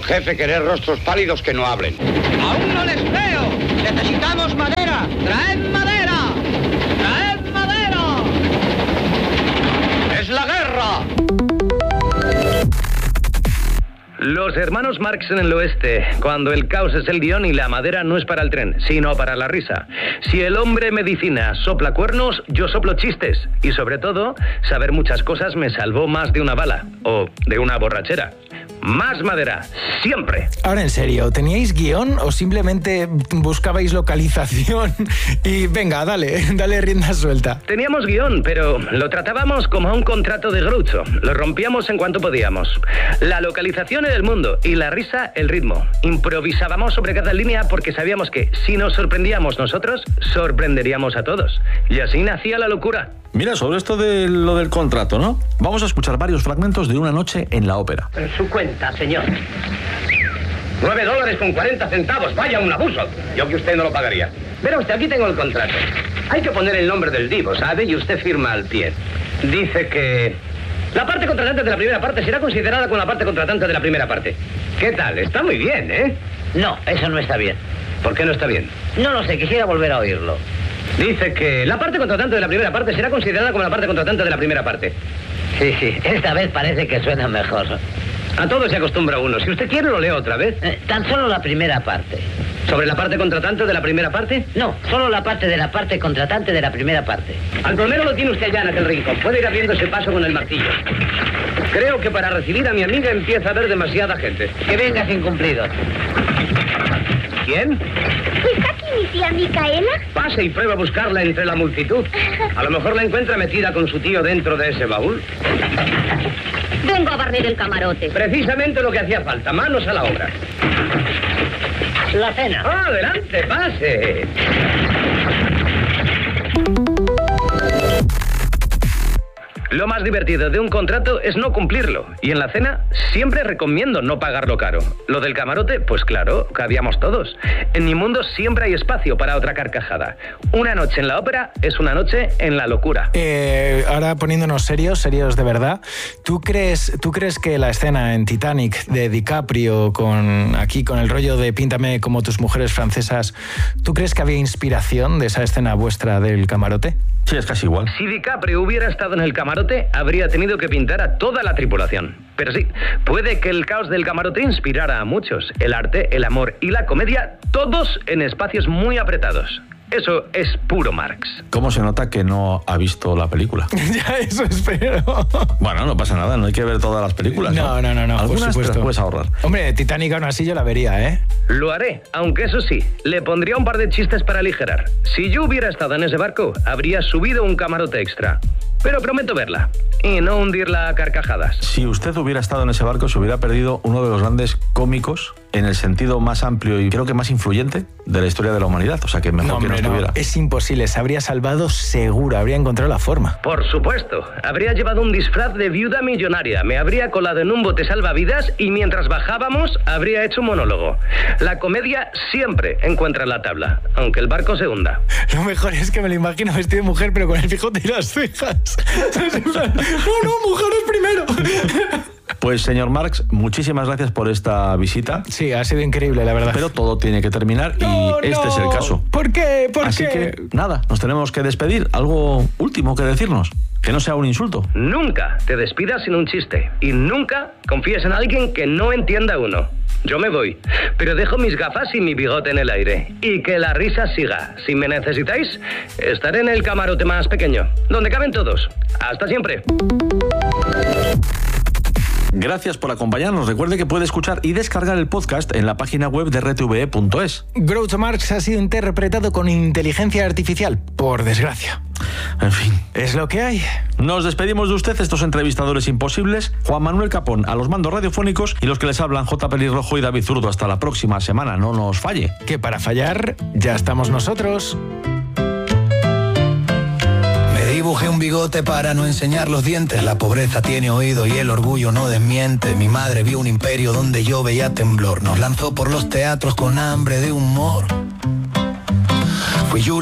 Jefe, querer rostros pálidos que no hablen. ¡Aún no les veo! ¡Necesitamos madera! ¡Traed madera! ¡Traed madera! ¡Es la guerra! Los hermanos Marx en el oeste, cuando el caos es el guión y la madera no es para el tren, sino para la risa. Si el hombre medicina sopla cuernos, yo soplo chistes. Y sobre todo, saber muchas cosas me salvó más de una bala o de una borrachera. Más madera, siempre. Ahora en serio, ¿teníais guión o simplemente buscabais localización? Y venga, dale rienda suelta. Teníamos guión, pero lo tratábamos como un contrato de Groucho. Lo rompíamos en cuanto podíamos. La localización era el mundo y la risa el ritmo. Improvisábamos sobre cada línea porque sabíamos que si nos sorprendíamos nosotros, sorprenderíamos a todos. Y así nacía la locura. Mira, sobre esto de lo del contrato, ¿no? Vamos a escuchar varios fragmentos de Una noche en la ópera. En su cuenta, señor. $9.40. Vaya, un abuso. Yo que usted no lo pagaría. Verá usted, aquí tengo el contrato. Hay que poner el nombre del divo, ¿sabe? Y usted firma al pie. Dice que la parte contratante de la primera parte será considerada como la parte contratante de la primera parte. ¿Qué tal? Está muy bien, ¿eh? No, eso no está bien. ¿Por qué no está bien? No lo sé, quisiera volver a oírlo. Dice que la parte contratante de la primera parte será considerada como la parte contratante de la primera parte. Sí, esta vez parece que suena mejor. A todo se acostumbra uno. Si usted quiere, lo leo otra vez. Tan solo la primera parte. ¿Sobre la parte contratante de la primera parte? No, solo la parte de la parte contratante de la primera parte. Al plomero lo tiene usted allá en aquel rincón. Puede ir abriendo ese paso con el martillo. Creo que para recibir a mi amiga empieza a haber demasiada gente. Que vengas incumplido. ¿Quién? ¿Está aquí mi tía Micaela? Pase y pruebe a buscarla entre la multitud. A lo mejor la encuentra metida con su tío dentro de ese baúl. Vengo a barrer el camarote. Precisamente lo que hacía falta. Manos a la obra. La cena. Adelante, pase. Lo más divertido de un contrato es no cumplirlo. Y en la cena siempre recomiendo no pagarlo caro. Lo del camarote, pues claro, cabíamos todos. En mi mundo siempre hay espacio para otra carcajada. Una noche en la ópera es una noche en la locura. Ahora poniéndonos serios de verdad, ¿tú crees que la escena en Titanic de DiCaprio con el rollo de píntame como tus mujeres francesas, ¿tú crees que había inspiración de esa escena vuestra del camarote? Sí, es casi igual. Si DiCaprio hubiera estado en el camarote, habría tenido que pintar a toda la tripulación. Pero sí, puede que el caos del camarote inspirara a muchos. El arte, el amor y la comedia, todos en espacios muy apretados. Eso es puro Marx. ¿Cómo se nota que no ha visto la película? Ya, eso espero. Bueno, no pasa nada, no hay que ver todas las películas. No. Algunas te las puedes ahorrar. Hombre, Titanic aún así yo la vería, ¿eh? Lo haré, aunque eso sí, le pondría un par de chistes para aligerar. Si yo hubiera estado en ese barco, habría subido un camarote extra. Pero prometo verla y no hundirla a carcajadas. Si usted hubiera estado en ese barco, se hubiera perdido uno de los grandes cómicos en el sentido más amplio y creo que más influyente de la historia de la humanidad. O sea que mejor que no estuviera. No, es imposible, se habría salvado seguro, habría encontrado la forma. Por supuesto, habría llevado un disfraz de viuda millonaria, me habría colado en un bote salvavidas y mientras bajábamos habría hecho un monólogo. La comedia siempre encuentra la tabla, aunque el barco se hunda. Lo mejor es que me lo imagino vestido de mujer pero con el bigote y las cejas. No, mujeres primero. Pues señor Marx, muchísimas gracias por esta visita. Sí, ha sido increíble, la verdad. Pero todo tiene que terminar y este es el caso. ¿Por qué? Así que nada, nos tenemos que despedir. ¿Algo último que decirnos? Que no sea un insulto. Nunca te despidas sin un chiste y nunca confíes en alguien que no entienda uno. Yo me voy, pero dejo mis gafas y mi bigote en el aire. Y que la risa siga. Si me necesitáis, estaré en el camarote más pequeño, donde caben todos. Hasta siempre. Gracias por acompañarnos. Recuerde que puede escuchar y descargar el podcast en la página web de rtve.es. Groucho Marx ha sido interpretado con inteligencia artificial, por desgracia. En fin. Es lo que hay. Nos despedimos de usted, estos entrevistadores imposibles. Juan Manuel Capón a los mandos radiofónicos y los que les hablan J. Pelirrojo y David Zurdo. Hasta la próxima semana, no nos falle. Que para fallar ya estamos nosotros. Dibujé un bigote para no enseñar los dientes. La pobreza tiene oído y el orgullo no desmiente. Mi madre vio un imperio donde yo veía temblor. Nos lanzó por los teatros con hambre de humor.